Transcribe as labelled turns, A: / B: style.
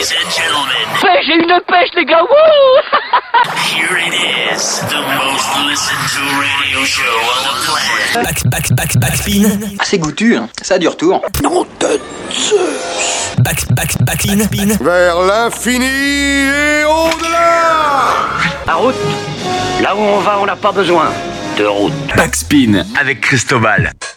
A: Ladies and gentlemen.
B: Pêche, j'ai une pêche, les gars. Wouh.
A: Here it is, the most listened to radio show on the planet.
C: Backspin.
D: C'est goûtu, hein. Ça a du retour.
E: Non de Zeus.
C: Backspin.
E: Vers l'infini et au-delà.
B: La route. Là où on va, on n'a pas besoin de route.
C: Backspin avec Cristobal.